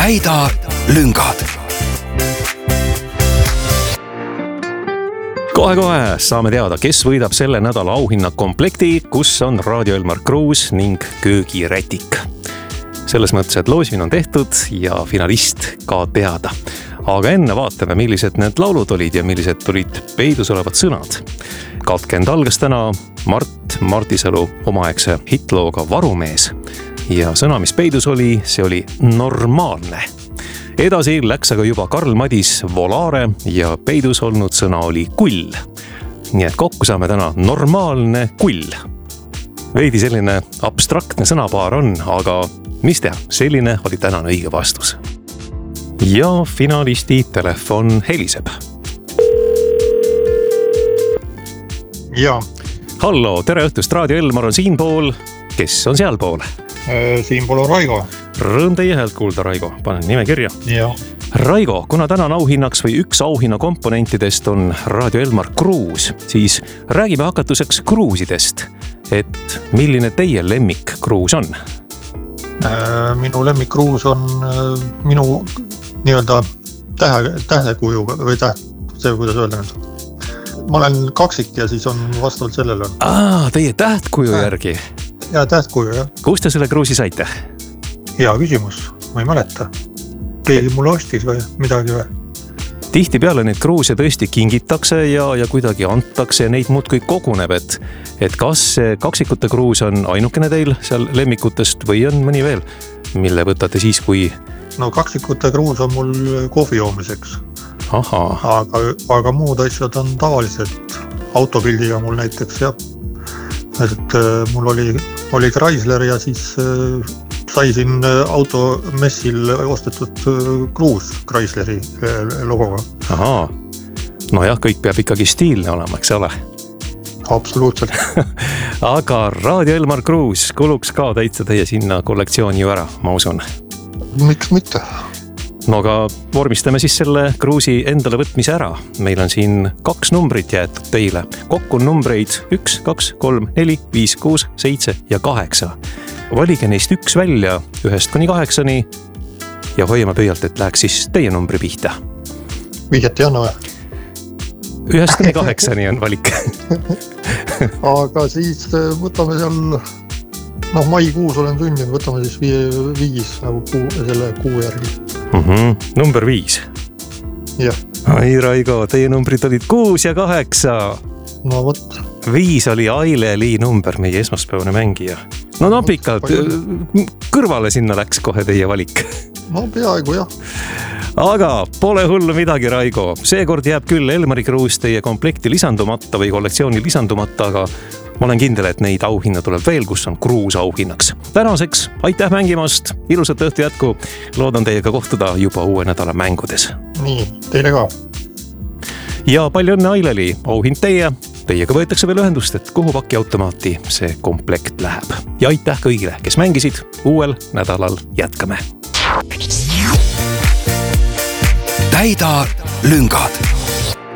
täida lüngad. Kohe-kohe saame teada, kes võidab selle nädala auhinnakomplekti, kus on Raadio Elmar Kruus ning köögirätik. Selles mõttes, et loosin on tehtud ja finalist ka teada. Aga enne vaatame, millised need laulud olid ja millised tulid peidus olevad sõnad. Katkend algas täna Mart Martisalu omaaegse hitlooga Varumees. Ja sõna, mis peidus oli, see oli normaalne. Edasi läks aga juba Karl Madis Volare ja peidus olnud sõna oli kull. Nii et kokku saame täna normaalne kull. Veidi selline abstraktne sõnapaar on, aga mis teha, selline oli tänane õige vastus. Ja finalisti telefon heliseb. Ja. Hallo, tere õhtust, Raadio Elmar on siinpool. Kes on sealpool? Siinpool on Raigo. Rõõm teie häält kuulda, Raigo. Panen nime kirja. Ja. Raigo, kuna täna on auhinnaks või üks auhinna komponentidest on Raadio Elmar Kruus, siis räägime hakatuseks kruusidest. Et milline teie lemmik kruus on? Minu lemmik kruus on minu nii-öelda tähdekujuga või see, kuidas öelda nüüd. Ma olen kaksik ja siis on vastavalt sellele. Teie tähtkuju järgi? Ja tähtkuju, jah. Kus te selle kruusi saite? Hea küsimus, ma ei mäleta. Keegi mulle ostis või midagi või? Tihti peale neid kruuse tõesti kingitakse ja kuidagi antakse ja neid muudkui koguneb, et kas see kaksikute kruus on ainukene teil seal lemmikutest või on mõni veel, mille võtate siis, kui... No kaksikute kruus on mul kohvi joomiseks. Aga muud asjad on tavaliselt autopildiga mul näiteks, jah. Et mul oli Chrysler ja siis sai siin automessil ostetud kruus Chrysleri logoga. No jah, kõik peab ikkagi stiilne olema, eks ole? Absoluutselt. Aga Raadio Elmar Kruus kuluks ka täitsa teie sinna kollektsiooni ju ära, ma usun. Miks mitte? No aga vormistame siis selle kruusi endale võtmise ära. Meil on siin 2 numbrit jäetud teile. Kokku on numbreid 1, 2, 3, 4, 5, 6, 7 ja 8. Valige neist 1 välja 1-8 ja hoiame pöialt, et läheks siis teie numbri pihta. Vihjat ei anna või? 1-8 on valik. Aga siis võtame seal... maikuus olen sündinud, võtame siis 5 nagu selle kuu järgi. Number 5. Jah. Ai, Raigo, teie numbrid olid 6 ja 8. No võt. 5 oli Aile-Li number, meie esmaspäevane mängija. No napikalt, kõrvale sinna läks kohe teie valik. No peaaegu, jah. Aga pole hullu midagi, Raigo. Seekord jääb küll Elmari Kruus teie komplekti lisandumata või kollektsiooni lisandumata, aga ma olen kindel, et neid auhinna tuleb veel, kus on Kruus auhinnaks. Tänaseks aitäh mängimast, ilusat õhtu jätku. Loodan teiega kohtuda juba uue nädala mängudes. Nii, teile ka. Ja palju õnne, Aile-Li, auhind teie. Teiega võetakse veel ühendust, et kuhu pakiautomaati see komplekt läheb. Ja aitäh kõigile, kes mängisid. Uuel nädalal jätkame. Täida lüngad.